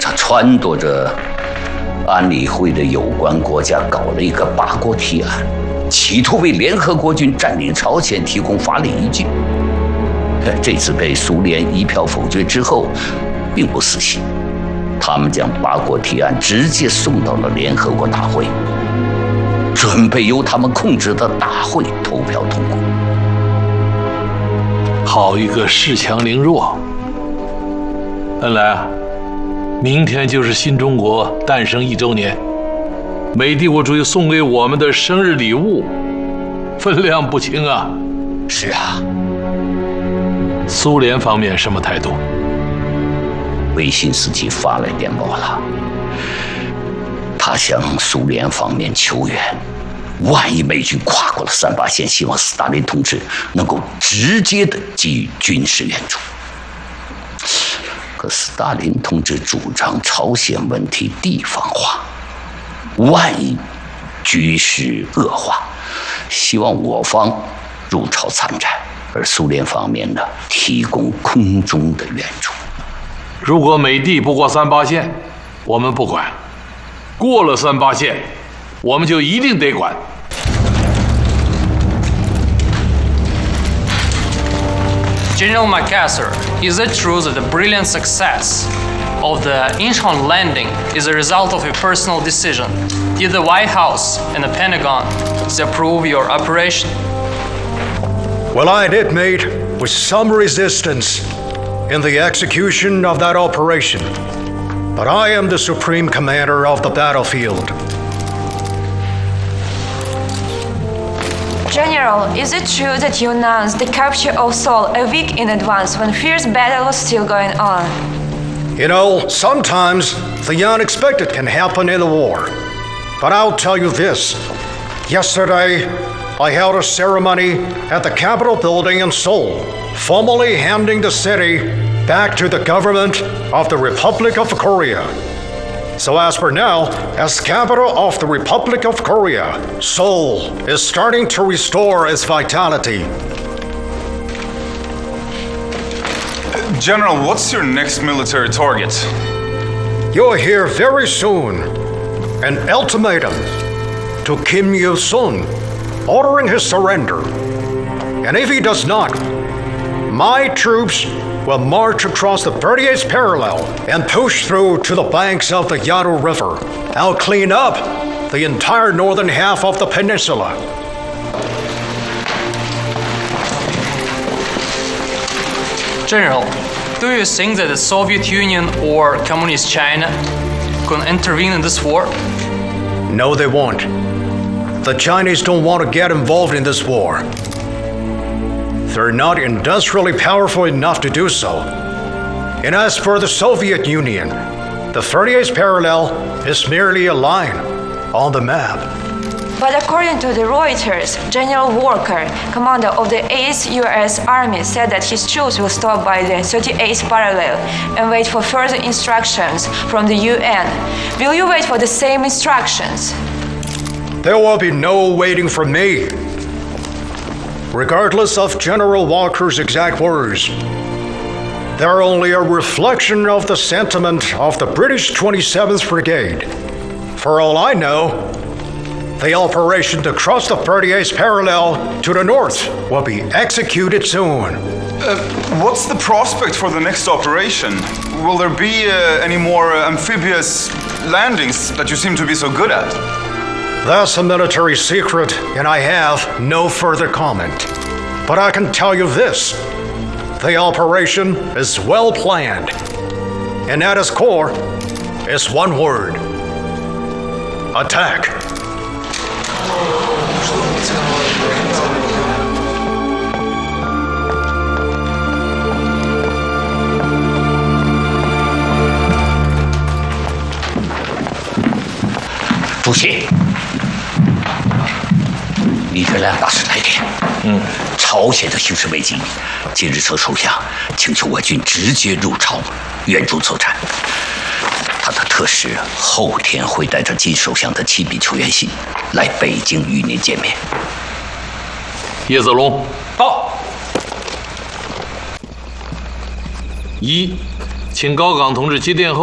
他撺掇着安理会的有关国家搞了一个八国提案，企图为联合国军占领朝鲜提供法理依据。这次被苏联一票否决之后，并不死心，他们将八国提案直接送到了联合国大会，准备由他们控制的大会投票通过。 好一个恃强凌弱！恩来啊，明天就是新中国诞生1周年，美帝国主义送给我们的生日礼物，分量不轻啊。 是啊。 苏联方面什么态度？ 维辛斯基发来电报了，他向苏联方面求援，万一美军跨过了38线，希望斯大林同志能够直接的给予军事援助。可斯大林同志主张朝鲜问题地方化，万一局势恶化，希望我方入朝参战，而苏联方面呢，提供空中的援助。 如果美帝不过38线，我们不管；过了38线，我们就一定得管。 General MacArthur, is it true that the brilliant success of the Incheon landing is a result of a personal decision? Did the White House and the Pentagon approve your operation? Well, I did meet with some resistance in the execution of that operation, but I am the supreme commander of the battlefield. General, is it true that you announced the capture of Seoul a week in advance when fierce battle was still going on? You know, sometimes the unexpected can happen in a war. But I'll tell you this. Yesterday, I held a ceremony at the Capitol building in Seoul, formally handing the city back to the government of the Republic of Korea. So as for now, as capital of the Republic of Korea, Seoul is starting to restore its vitality. General, what's your next military target? You'll hear very soon an ultimatum to Kim Il-sung, ordering his surrender. And if he does not, my troops will march across the 38th parallel and push through to the banks of the Yalu River. I'll clean up the entire northern half of the peninsula. General, do you think that the Soviet Union or Communist China can intervene in this war? No, they won't. The Chinese don't want to get involved in this war. They're not industrially powerful enough to do so. And as for the Soviet Union, the 38th parallel is merely a line on the map. But according to the Reuters, General Walker, commander of the 8th U.S. Army, said that his troops will stop by the 38th parallel and wait for further instructions from the UN. Will you wait for the same instructions? There will be no waiting for me. Regardless of General Walker's exact words, they're only a reflection of the sentiment of the British 27th Brigade. For all I know, the operation to cross the 38th parallel to the north will be executed soon. What's the prospect for the next operation? Will there be any more amphibious landings that you seem to be so good at? That's a military secret, and I have no further comment. But I can tell you this. The operation is well planned. And at its core is one word. Attack. 主席，李天亮大使来电。朝鲜的形势危急，金日成首相请求我军直接入朝援助作战。他的特使后天会带着金首相的亲笔求援信来北京与您见面。 叶子龙， 到。 1，请高岗同志接电后。